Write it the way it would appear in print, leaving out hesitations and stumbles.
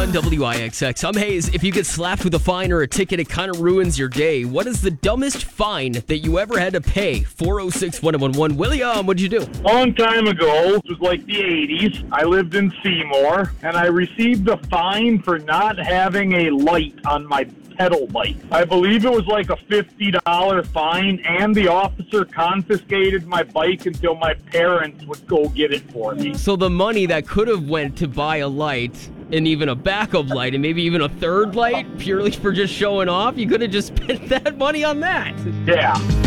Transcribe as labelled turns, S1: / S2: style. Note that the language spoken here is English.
S1: on WIXX. I'm Hayes. If you get slapped with a fine or a ticket, it kind of ruins your day. What is the dumbest fine that you ever had to pay? 406-1111. William, what'd you do?
S2: Long time ago, it was like the 80s, I lived in Seymour, and I received a fine for not having a light on my pedal bike. I believe it was like a $50 fine, and the officer confiscated my bike until my parents would go get it for me.
S1: So the money that could have went to buy a light and even a backup light and maybe even a third light purely for just showing off, you could have just spent that money on that.
S2: Yeah.